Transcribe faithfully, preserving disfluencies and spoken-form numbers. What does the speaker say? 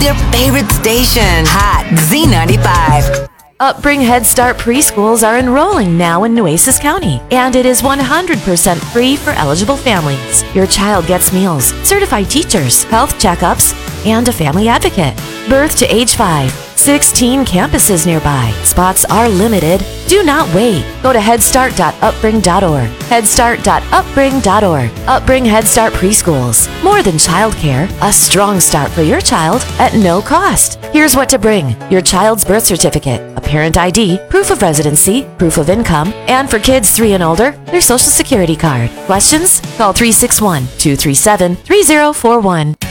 your favorite station, Hot Z ninety-five. Upbring Head Start preschools are enrolling now in Nueces County, and it is one hundred percent free for eligible families. Your child gets meals, certified teachers, health checkups, and a family advocate. Birth to age five. sixteen campuses nearby. Spots are limited. Do not wait. Go to headstart dot upbring dot org. headstart dot upbring dot org. Upbring Head Start Preschools. More than childcare, a strong start for your child at no cost. Here's what to bring: your child's birth certificate, a parent I D, proof of residency, proof of income, and for kids three and older, their social security card. Questions? Call three six one, two three seven, three zero four one.